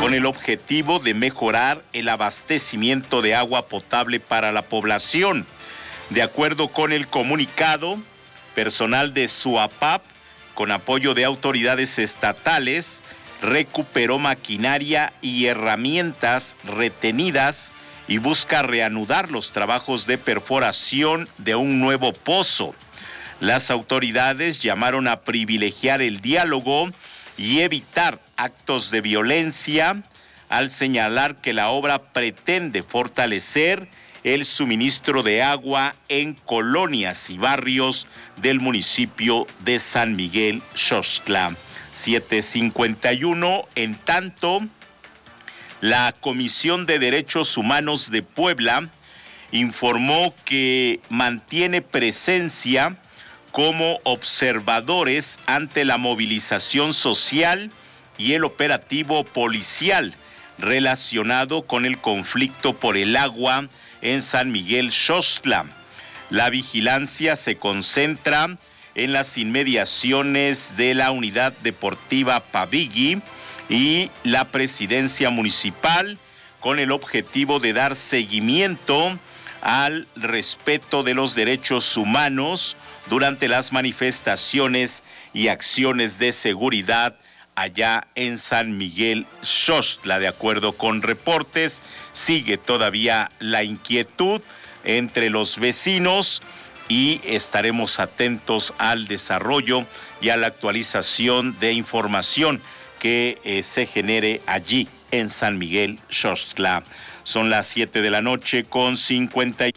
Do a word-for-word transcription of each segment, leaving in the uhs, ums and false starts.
con el objetivo de mejorar el abastecimiento de agua potable para la población. De acuerdo con el comunicado, personal de SUAPAP, con apoyo de autoridades estatales, recuperó maquinaria y herramientas retenidas y busca reanudar los trabajos de perforación de un nuevo pozo. Las autoridades llamaron a privilegiar el diálogo y evitar actos de violencia al señalar que la obra pretende fortalecer el suministro de agua en colonias y barrios del municipio de San Miguel Xochtlán. siete cincuenta y uno, en tanto, la Comisión de Derechos Humanos de Puebla informó que mantiene presencia como observadores ante la movilización social y el operativo policial relacionado con el conflicto por el agua en San Miguel Xochtlán. La vigilancia se concentra en las inmediaciones de la Unidad Deportiva Pavigui y la Presidencia Municipal, con el objetivo de dar seguimiento al respeto de los derechos humanos durante las manifestaciones y acciones de seguridad allá en San Miguel Xochtlán. De acuerdo con reportes, sigue todavía la inquietud entre los vecinos y estaremos atentos al desarrollo y a la actualización de información que eh, se genere allí en San Miguel Xochtlán. Son las siete de la noche con cincuenta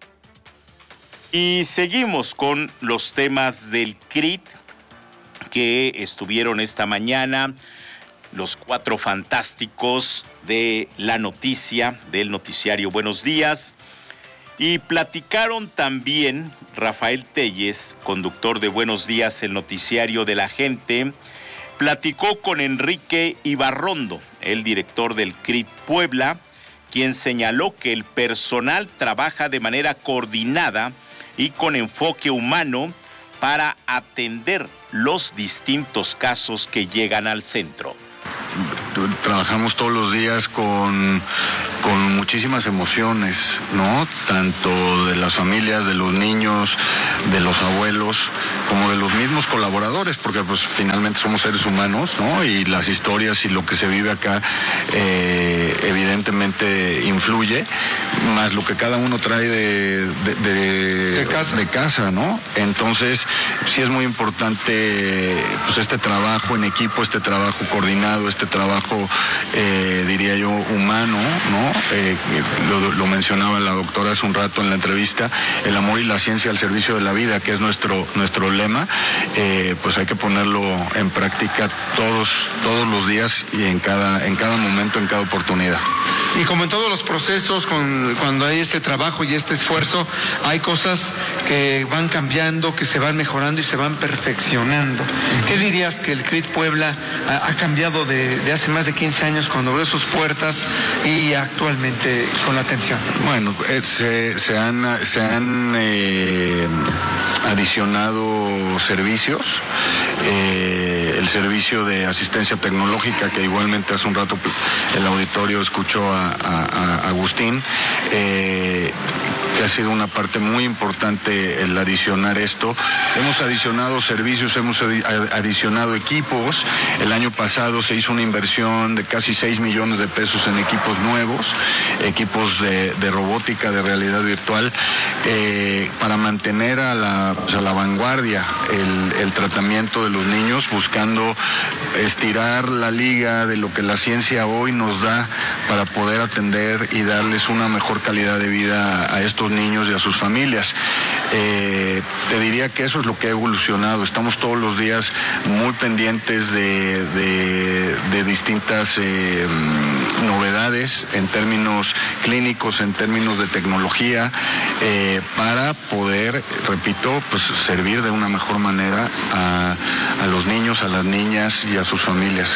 y seguimos con los temas del C R I T que estuvieron esta mañana, los cuatro fantásticos de la noticia, del noticiario Buenos Días, y platicaron también Rafael Telles, conductor de Buenos Días, el noticiario de la gente, platicó con Enrique Ibarrondo, el director del C R I T Puebla, quien señaló que el personal trabaja de manera coordinada y con enfoque humano para atender los distintos casos que llegan al centro. Trabajamos todos los días con, con muchísimas emociones, ¿no? Tanto de las familias, de los niños, de los abuelos, como de los mismos colaboradores, porque pues finalmente somos seres humanos, ¿no? Y las historias y lo que se vive acá eh, evidentemente influye, más lo que cada uno trae de, de, de, de, casa. de casa, ¿no? Entonces sí es muy importante pues este trabajo en equipo, este trabajo coordinado, este trabajo, eh, diría yo, humano, ¿no? Eh, lo, lo mencionaba la doctora hace un rato en la entrevista, el amor y la ciencia al servicio de la vida, que es nuestro, nuestro lema, eh, pues hay que ponerlo en práctica todos, todos los días y en cada, en cada momento, en cada oportunidad. Y como en todos los procesos, con, cuando hay este trabajo y este esfuerzo, hay cosas que van cambiando, que se van mejorando y se van perfeccionando. ¿Qué dirías que el C R I T Puebla ha, ha cambiado de, de hace más de quince años cuando abrió sus puertas y actualmente con la atención? Bueno, eh, se, se han, se han eh, adicionado servicios. Eh, el servicio de asistencia tecnológica, que igualmente hace un rato el auditorio escuchó a, a, a Agustín, eh, que ha sido una parte muy importante el adicionar esto. Hemos adicionado servicios, hemos adicionado equipos. El año pasado se hizo una inversión de casi seis millones de pesos en equipos nuevos, equipos de, de robótica, de realidad virtual, eh, para mantener a la, pues a la vanguardia el, el tratamiento de los niños, buscando estirar la liga de lo que la ciencia hoy nos da para poder atender y darles una mejor calidad de vida a estos niños y a sus familias. Eh, te diría que eso es lo que ha evolucionado. Estamos todos los días muy pendientes de, de, de distintas eh, novedades en términos clínicos, en términos de tecnología, eh, para poder, repito, pues servir de una mejor manera a, a los niños, a las niñas y a sus familias.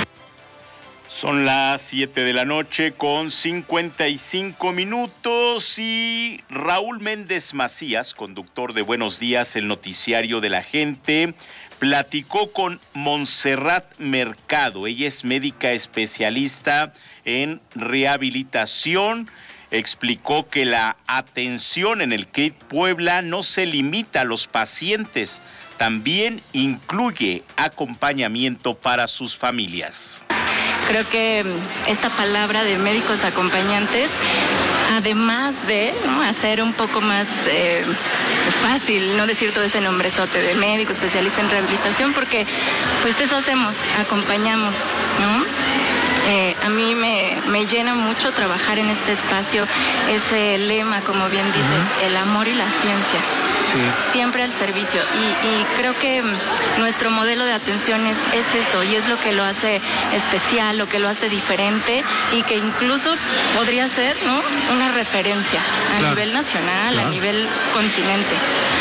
Son las siete de la noche con cincuenta y cinco minutos y Raúl Méndez Macías, conductor de Buenos Días, el noticiario de la gente, platicó con Montserrat Mercado. Ella es médica especialista en rehabilitación. Explicó que la atención en el C R I T Puebla no se limita a los pacientes, también incluye acompañamiento para sus familias. Creo que esta palabra de médicos acompañantes, además de, ¿no?, hacer un poco más eh, fácil no decir todo ese nombrezote de médico especialista en rehabilitación, porque pues eso hacemos, acompañamos, ¿no? Eh, a mí me, me llena mucho trabajar en este espacio, ese lema, como bien dices, uh-huh. el amor y la ciencia. Sí. Siempre al servicio. Y, y creo que nuestro modelo de atención es, es eso, y es lo que lo hace especial, lo que lo hace diferente, y que incluso podría ser, ¿no?, una referencia a claro. nivel nacional, claro. a nivel continente.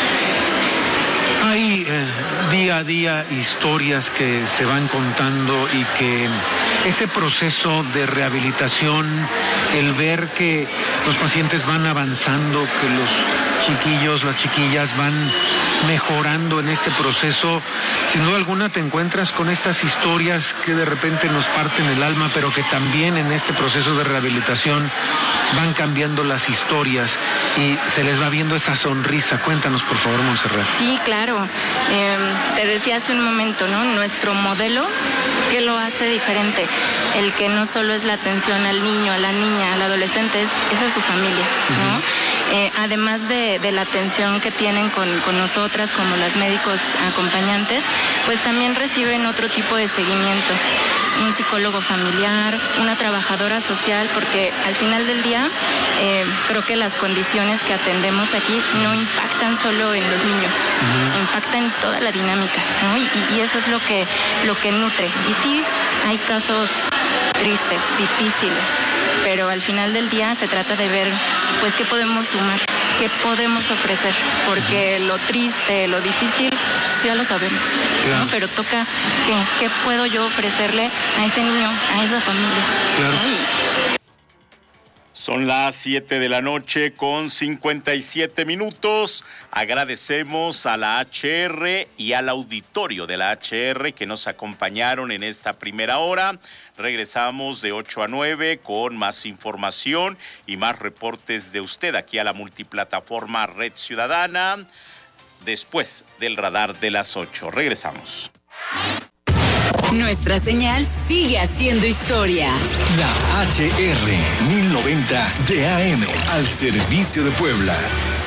Hay eh, día a día historias que se van contando y que ese proceso de rehabilitación, el ver que los pacientes van avanzando, que los chiquillos, las chiquillas van mejorando en este proceso, sin duda alguna te encuentras con estas historias que de repente nos parten el alma, pero que también en este proceso de rehabilitación van cambiando las historias y se les va viendo esa sonrisa. Cuéntanos, por favor, Montserrat. Sí, claro. Eh, te decía hace un momento, ¿no? Nuestro modelo, ¿qué lo hace diferente? El que no solo es la atención al niño, a la niña, al adolescente, es, esa es su familia, ¿no? Uh-huh. Eh, además de, de la atención que tienen con, con nosotras como las médicos acompañantes, pues también reciben otro tipo de seguimiento. Un psicólogo familiar, una trabajadora social, porque al final del día eh, creo que las condiciones que atendemos aquí no impactan solo en los niños, uh-huh. impactan en toda la dinámica, ¿no? Y, y eso es lo que, lo que nutre. Y sí, hay casos tristes, difíciles, pero al final del día se trata de ver, pues, qué podemos sumar, qué podemos ofrecer, porque lo triste, lo difícil, pues ya lo sabemos, claro. ¿no? Pero toca qué, qué puedo yo ofrecerle a ese niño, a esa familia. Claro. ¿no? Y... Son las siete de la noche con cincuenta y siete minutos. Agradecemos a la H R y al auditorio de la H R que nos acompañaron en esta primera hora. Regresamos de ocho a nueve con más información y más reportes de usted aquí a la multiplataforma Red Ciudadana, después del radar de las ocho. Regresamos. Nuestra señal sigue haciendo historia. La H R mil noventa de A M al servicio de Puebla.